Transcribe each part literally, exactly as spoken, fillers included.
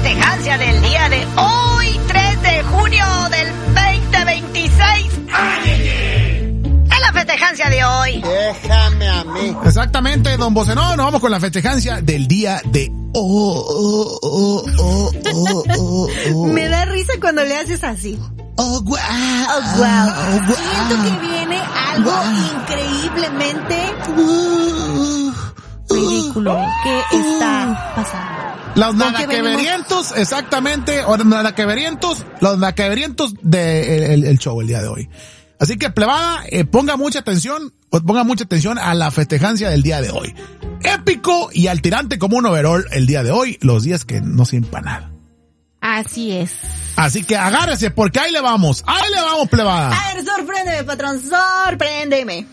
festejancia del día de hoy, tres de junio del veinte veintiséis. Es la festejancia de hoy. Déjame a mí. Exactamente, don Bocenón, nos vamos con la festejancia del día de hoy. Oh, oh, oh, oh, oh, oh. Me da risa cuando le haces así. Oh, wow. Oh, wow. Oh, wow. Siento que viene algo Wow. increíblemente Uh, ridículo. uh, ¿Qué uh. está pasando? Los ¿Con qué nadaqueverientos, exactamente, o los nadaqueverientos, los nadaqueverientos de el, el show el día de hoy. Así que, plebada, eh, ponga mucha atención, pues ponga mucha atención a la festejancia del día de hoy. Épico y al tirante como un overall el día de hoy, los días que no sirven para nada. Así es. Así que agárrese, porque ahí le vamos, ahí le vamos, plebada. A ver, sorpréndeme, patrón, sorpréndeme.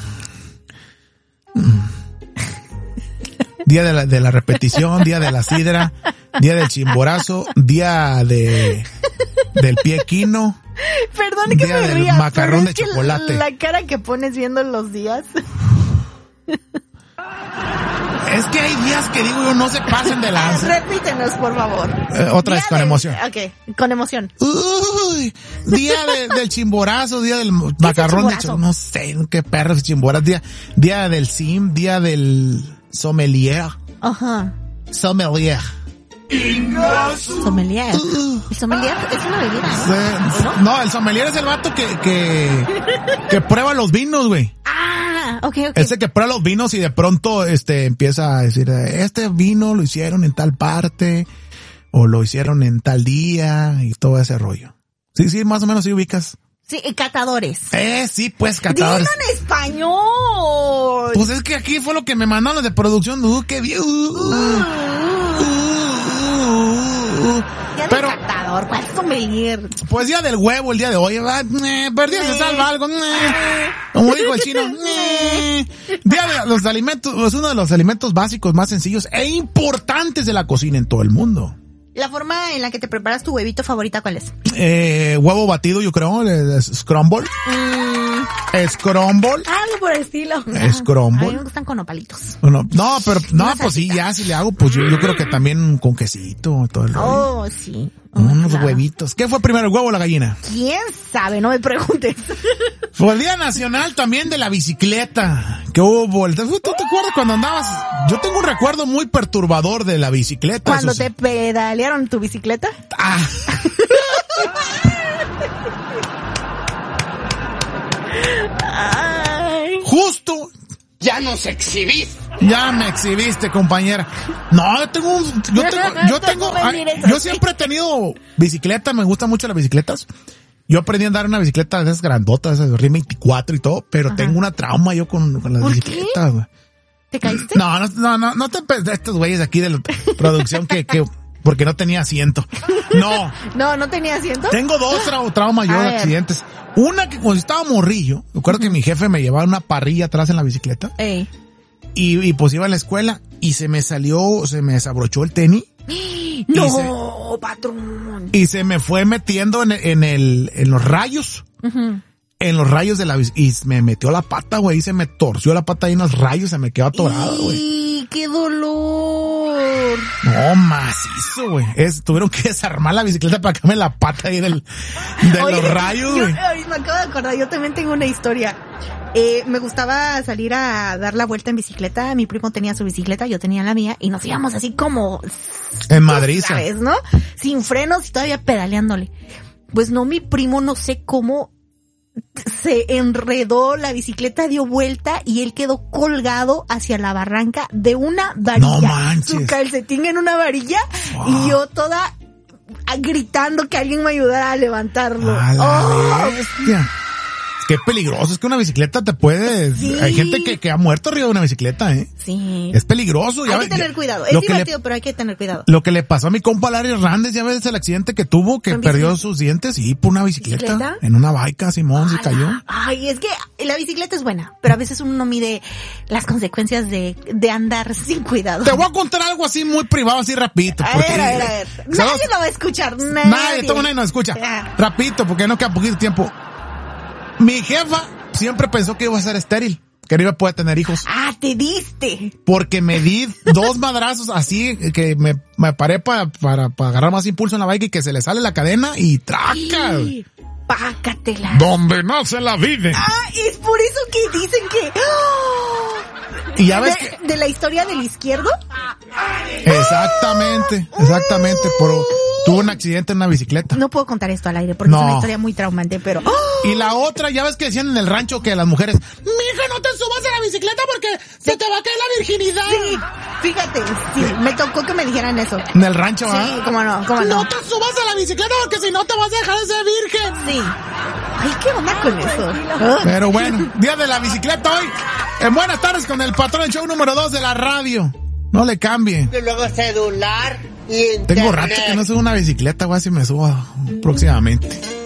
Día de la, de la repetición, día de la sidra, día del chimborazo, día de del pie quino. Perdón que día me del ría, macarrón pero es de que chocolate. La cara que pones viendo los días. Es que hay días que digo yo no se pasen de lanza. Repítenos, por favor. Eh, otra Día vez con de- emoción. Ok, con emoción. Uy, día de, del chimborazo, día del macarrón de chimborazo? cho- no sé, qué perro es chimborazo, día, día del sim, día del sommelier, Ajá. sommelier. Sommelier. El sommelier es una bebida, Sí, ¿no? no, el sommelier es el vato que, que, que prueba los vinos, güey. Ah, ok, ok. Ese que prueba los vinos y de pronto este empieza a decir, este vino lo hicieron en tal parte o lo hicieron en tal día y todo ese rollo. Sí, sí, más o menos sí ubicas. Sí, eh, catadores. Eh, sí, pues, Dilo catadores. en español. Pues es que aquí fue lo que me mandaron los de producción. Uh, qué bien. Uh, uh, uh, uh, uh. Ya de Pero, catador, ¿cuál es sommelier? pues día del huevo el día de hoy, ¿verdad? Eh, perdí se salva algo. Eh. Como dijo el chino. Eh. Día de los alimentos, es uno de los alimentos básicos más sencillos e importantes de la cocina en todo el mundo. La forma en la que te preparas tu huevito favorita, ¿cuál es? Eh, huevo batido, yo creo, eh, scramble. Mm, Scramble. algo por el estilo. Scramble. A mí me gustan con opalitos. Bueno, no, pero, no, Una pues sí, salsita. ya si le hago, pues yo, yo creo que también con quesito, todo el rollo. Oh, sí. Oh, Unos claro. huevitos. ¿Qué fue primero, el huevo o la gallina? ¿Quién sabe? No me preguntes. Fue el Día Nacional también de la Bicicleta. Que hubo, ¿tú te acuerdas cuando andabas? Yo tengo un recuerdo muy perturbador de la bicicleta. Cuando eso sí. te pedalearon tu bicicleta. Ah. Ay. Justo. Ya nos exhibís. Ya me exhibiste, compañera. No, yo tengo un, yo tengo, yo tengo, ay, yo siempre he tenido bicicleta, me gustan mucho las bicicletas. Yo aprendí a andar en una bicicleta de esas grandotas, esas R I M veinticuatro y todo, pero Ajá. tengo una trauma yo con, con las ¿Por bicicletas, güey. ¿Te caíste? No, no, no, no, no te pe- de estos güeyes aquí de la producción que, que, porque no tenía asiento. No, No, no tenía asiento. tengo dos trau- traumas yo A de ver. accidentes. Una que cuando estaba morrillo, recuerdo que mi jefe me llevaba una parrilla atrás en la bicicleta. Ey. Y, y pues iba a la escuela y se me salió, se me desabrochó el tenis No, patrón. y se me fue metiendo en, en el, en los rayos, Ujú. en los rayos de la bici, y me metió la pata, güey, y se me torció la pata ahí en los rayos, se me quedó atorado, güey. ¡Y qué dolor! No, macizo, güey. Es, tuvieron que desarmar la bicicleta para que me la pata ahí del, de Oye, los rayos, yo, güey. ay, me acabo de acordar, yo también tengo una historia. Eh, me gustaba salir a dar la vuelta en bicicleta. Mi primo tenía su bicicleta, yo tenía la mía, y nos íbamos así como, En Madrid, ¿sabes, no? Sin frenos y todavía pedaleándole. Pues no, mi primo no sé cómo se enredó, la bicicleta dio vuelta y él quedó colgado hacia la barranca de una varilla. No manches. Su calcetín en una varilla Wow. y yo toda gritando que alguien me ayudara a levantarlo. A la ¡Oh! bestia. Qué peligroso, es que una bicicleta te puede... Sí. Hay gente que, que ha muerto arriba de una bicicleta, ¿eh? Sí. Es peligroso. Ya Hay ve- que tener ya- cuidado. Es lo que le- divertido, pero hay que tener cuidado. Lo que le pasó a mi compa Larry Hernández, ya ves el accidente que tuvo, que ¿Con perdió bicicleta? sus dientes y por una bicicleta, ¿Bicicleta? en una baica, Simón se Ala. cayó. Ay, es que la bicicleta es buena, pero a veces uno no mide las consecuencias de, de andar sin cuidado. Te voy a contar algo así muy privado, así rapidito. A porque- ver, a ver, a ver. ¿Sabes? Nadie lo va a escuchar, nadie. Nadie, todo nadie nos escucha. Ya. Rapidito, porque no queda poquito tiempo. Mi jefa siempre pensó que iba a ser estéril. que no iba a poder tener hijos. Ah, te diste. Porque me di dos madrazos así que me, me paré pa, para, para agarrar más impulso en la bike y que se le sale la cadena y traca. Sí, pácatela. Donde nace la vida. Ah, es por eso que dicen que... ¡Oh! Y ya ves de, que... de la historia del izquierdo. Exactamente, exactamente. Por, tuvo un accidente en una bicicleta. No puedo contar esto al aire porque No. es una historia muy traumante, pero... ¡Oh! Y la otra, ya ves que decían en el rancho que las mujeres, mija, no te subas a la bicicleta porque se te va a caer la virginidad. Sí, fíjate, sí, me tocó que me dijeran eso. En el rancho, ¿ah? Sí, cómo no, cómo no. No te subas a la bicicleta porque si no te vas a dejar de ser virgen. Sí. Ay, ¿qué onda con eso? Pero bueno, día de la bicicleta hoy. En Buenas Tardes con el patrón, show número dos de la radio. No le cambie. Y luego celular y internet. Tengo rato que no subo una bicicleta, voy a ver si me subo próximamente.